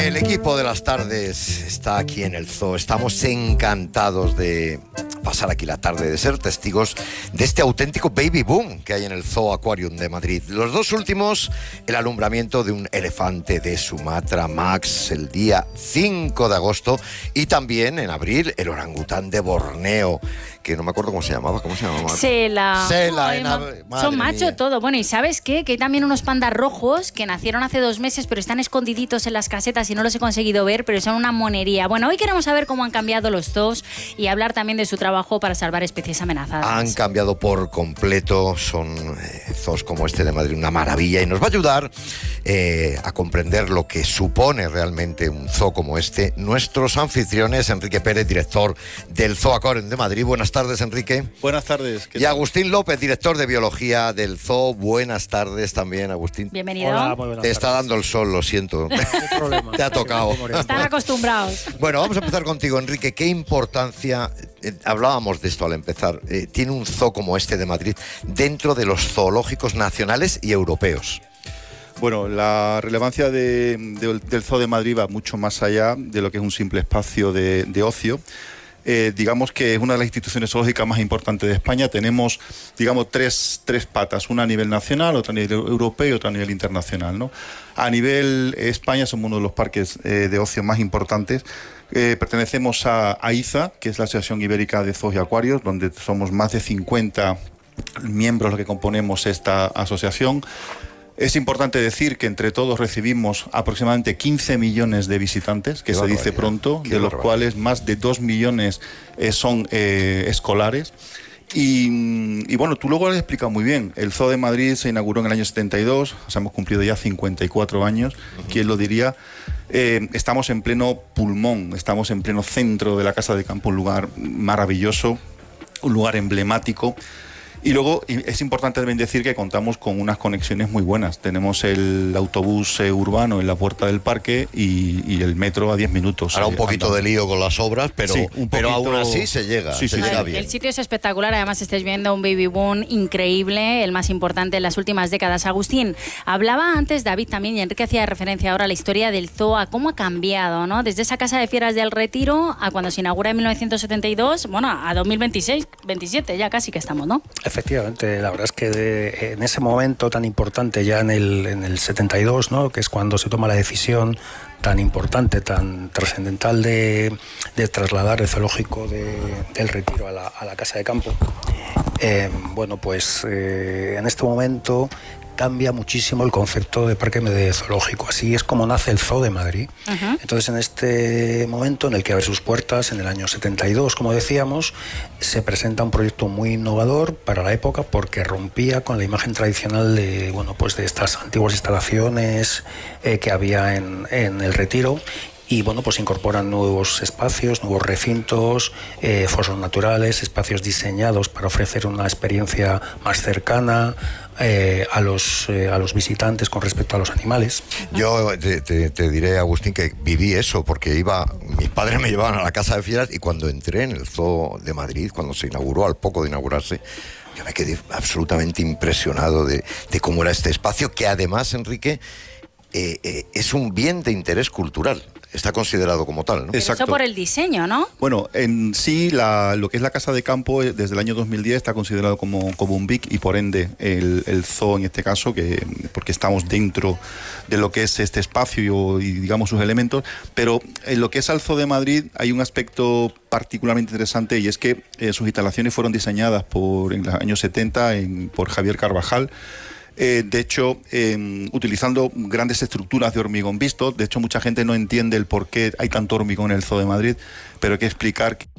El equipo de las tardes está aquí en el zoo. Estamos encantados de pasar aquí la tarde, de ser testigos de este auténtico baby boom que hay en el Zoo Aquarium de Madrid. Los dos últimos, el alumbramiento de un elefante de Sumatra, Max, el día 5 de agosto, y también en abril el orangután de Borneo, que no me acuerdo cómo se llamaba. ¿Cómo se llamaba? Sela. Son macho mía. todo. Bueno, ¿y sabes qué? Que hay también unos pandas rojos que nacieron hace 2 meses, pero están escondiditos en las casetas y no los he conseguido ver, pero son una monería. Bueno, hoy queremos saber cómo han cambiado los zoos y hablar también de su trabajo para salvar especies amenazadas. Han cambiado por completo, son zoos como este de Madrid una maravilla, y nos va a ayudar a comprender lo que supone realmente un zoo como este. Nuestros anfitriones, Enrique Pérez, director del Zoo Aquarium de Madrid. Buenas tardes, Enrique. Buenas tardes. Y Agustín López, director de biología del zoo. Buenas tardes también, Agustín. Bienvenido. Hola, muy buenas Te está tardes. dando el sol, lo siento. No hay problema. Te ha tocado. Están acostumbrados. Bueno, vamos a empezar contigo, Enrique. ¿Qué importancia, hablábamos de esto al empezar, tiene un zoo como este de Madrid dentro de los zoológicos nacionales y europeos? Bueno, la relevancia del Zoo de Madrid va mucho más allá de lo que es un simple espacio de ocio. Digamos que es una de las instituciones zoológicas más importantes de España. Tenemos, digamos, tres patas, una a nivel nacional, otra a nivel europeo y otra a nivel internacional, ¿no? A nivel España somos uno de los parques de ocio más importantes. Pertenecemos a AIZA, que es la Asociación Ibérica de Zoos y Acuarios, donde somos más de 50 miembros los que componemos esta asociación. Es importante decir que entre todos recibimos aproximadamente 15 millones de visitantes, que se dice pronto, de los cuales más de 2 millones son escolares. Y bueno, tú luego lo has explicado muy bien. El Zoo de Madrid se inauguró en el año 72, o sea, hemos cumplido ya 54 años, ¿quién lo diría? Estamos en pleno pulmón, estamos en pleno centro de la Casa de Campo, un lugar maravilloso, un lugar emblemático. Y luego es importante también decir que contamos con unas conexiones muy buenas. Tenemos el autobús urbano en la puerta del parque y el metro a 10 minutos. Ahora un poquito de lío con las obras, pero, sí, pero aún así se llega, se llega bien. El sitio es espectacular, además estáis viendo un baby boom increíble, el más importante en las últimas décadas. Agustín, hablaba antes David también, y Enrique hacía referencia ahora a la historia del zoo, a cómo ha cambiado, ¿no? Desde esa Casa de Fieras del Retiro a cuando se inaugura en 1972, bueno, a 2026, 27 ya casi que estamos, ¿no? Efectivamente, la verdad es que en ese momento tan importante, ya en el 72, ¿no?, que es cuando se toma la decisión tan importante, tan trascendental de trasladar el zoológico del Retiro a la Casa de Campo, bueno, pues en este momento cambia muchísimo el concepto de parque zoológico. Así es como nace el Zoo de Madrid. Uh-huh. Entonces, en este momento en el que abre sus puertas, en el año 72, como decíamos, se presenta un proyecto muy innovador para la época, porque rompía con la imagen tradicional de, bueno, pues de estas antiguas instalaciones que había en el Retiro. Y bueno, pues incorporan nuevos espacios, nuevos recintos, fosos naturales, espacios diseñados para ofrecer una experiencia más cercana a los visitantes con respecto a los animales. Yo te diré, Agustín, que viví eso, porque mis padres me llevaban a la Casa de Fieras, y cuando entré en el Zoo de Madrid, cuando se inauguró, al poco de inaugurarse, yo me quedé absolutamente impresionado de cómo era este espacio, que además, Enrique, es un bien de interés cultural. Está considerado como tal, ¿no? Exacto. Eso por el diseño, ¿no? Bueno, en sí, lo que es la Casa de Campo, desde el año 2010 está considerado como un BIC, y por ende el zoo en este caso, porque estamos dentro de lo que es este espacio y digamos sus elementos. Pero en lo que es el Zoo de Madrid hay un aspecto particularmente interesante, y es que sus instalaciones fueron diseñadas en los años 70 por Javier Carvajal. De hecho, utilizando grandes estructuras de hormigón visto. De hecho, mucha gente no entiende el por qué hay tanto hormigón en el Zoo de Madrid, pero hay que explicar que